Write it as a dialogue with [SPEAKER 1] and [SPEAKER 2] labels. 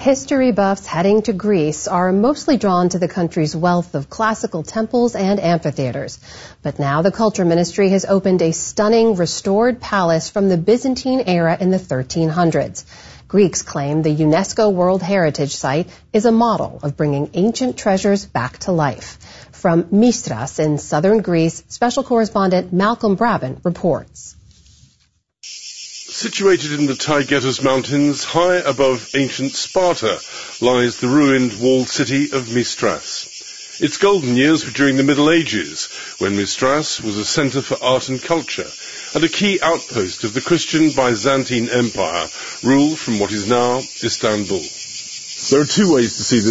[SPEAKER 1] History buffs heading to Greece are mostly drawn to the country's wealth of classical temples and amphitheaters. But now the Culture Ministry has opened a stunning restored palace from the Byzantine era in the 1300s. Greeks claim the UNESCO World Heritage Site is a model of bringing ancient treasures back to life. From Mistras in southern Greece, special correspondent Malcolm Brabant reports.
[SPEAKER 2] Situated in the Taygetus Mountains, high above ancient Sparta, lies the ruined walled city of Mistras. Its golden years were during the Middle Ages, when Mistras was a centre for art and culture, and a key outpost of the Christian Byzantine Empire, ruled from what is now Istanbul. There are two ways to see this